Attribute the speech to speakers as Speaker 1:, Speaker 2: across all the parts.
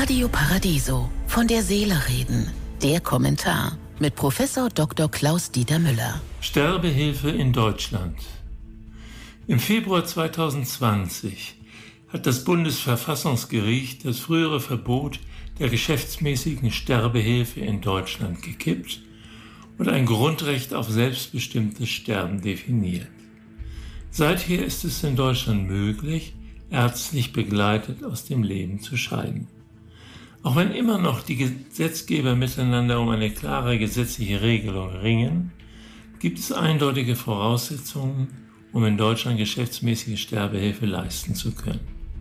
Speaker 1: Radio Paradiso, von der Seele reden. Der Kommentar mit Professor Dr. Klaus-Dieter Müller.
Speaker 2: Sterbehilfe in Deutschland. Im Februar 2020 hat das Bundesverfassungsgericht das frühere Verbot der geschäftsmäßigen Sterbehilfe in Deutschland gekippt und ein Grundrecht auf selbstbestimmtes Sterben definiert. Seither ist es in Deutschland möglich, ärztlich begleitet aus dem Leben zu scheiden. Auch wenn immer noch die Gesetzgeber miteinander um eine klare gesetzliche Regelung ringen, gibt es eindeutige Voraussetzungen, um in Deutschland geschäftsmäßige Sterbehilfe leisten zu können.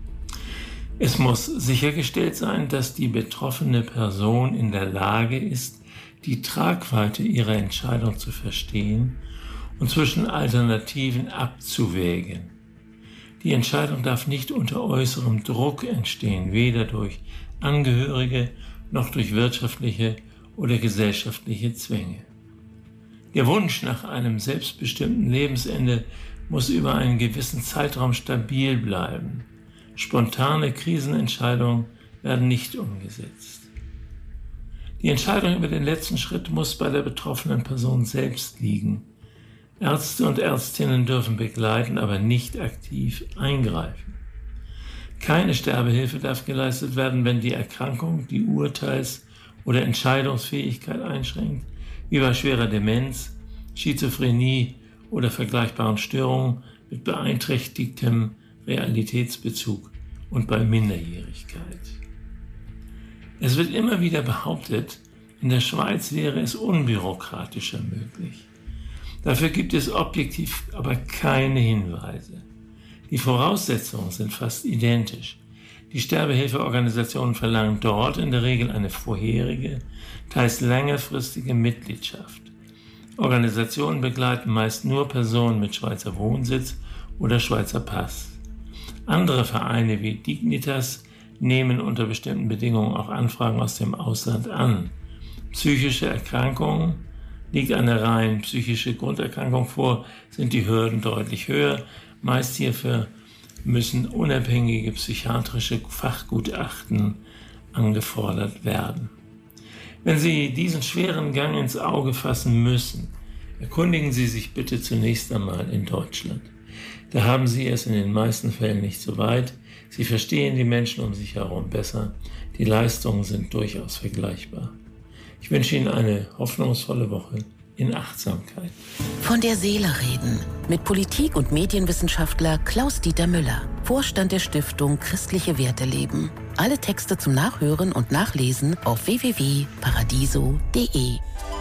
Speaker 2: Es muss sichergestellt sein, dass die betroffene Person in der Lage ist, die Tragweite ihrer Entscheidung zu verstehen und zwischen Alternativen abzuwägen. Die Entscheidung darf nicht unter äußerem Druck entstehen, weder durch Angehörige noch durch wirtschaftliche oder gesellschaftliche Zwänge. Der Wunsch nach einem selbstbestimmten Lebensende muss über einen gewissen Zeitraum stabil bleiben. Spontane Krisenentscheidungen werden nicht umgesetzt. Die Entscheidung über den letzten Schritt muss bei der betroffenen Person selbst liegen. Ärzte und Ärztinnen dürfen begleiten, aber nicht aktiv eingreifen. Keine Sterbehilfe darf geleistet werden, wenn die Erkrankung die Urteils- oder Entscheidungsfähigkeit einschränkt, wie bei schwerer Demenz, Schizophrenie oder vergleichbaren Störungen mit beeinträchtigtem Realitätsbezug und bei Minderjährigkeit. Es wird immer wieder behauptet, in der Schweiz wäre es unbürokratischer möglich. Dafür gibt es objektiv aber keine Hinweise. Die Voraussetzungen sind fast identisch. Die Sterbehilfeorganisationen verlangen dort in der Regel eine vorherige, teils längerfristige Mitgliedschaft. Organisationen begleiten meist nur Personen mit Schweizer Wohnsitz oder Schweizer Pass. Andere Vereine wie Dignitas nehmen unter bestimmten Bedingungen auch Anfragen aus dem Ausland an. Psychische Erkrankungen, liegt eine rein psychische Grunderkrankung vor, sind die Hürden deutlich höher. Meist hierfür müssen unabhängige psychiatrische Fachgutachten angefordert werden. Wenn Sie diesen schweren Gang ins Auge fassen müssen, erkundigen Sie sich bitte zunächst einmal in Deutschland. Da haben Sie es in den meisten Fällen nicht so weit. Sie verstehen die Menschen um sich herum besser. Die Leistungen sind durchaus vergleichbar. Ich wünsche Ihnen eine hoffnungsvolle Woche in Achtsamkeit.
Speaker 1: Von der Seele reden mit Politik- und Medienwissenschaftler Klaus-Dieter Müller, Vorstand der Stiftung Christliche Werte leben. Alle Texte zum Nachhören und Nachlesen auf www.paradiso.de.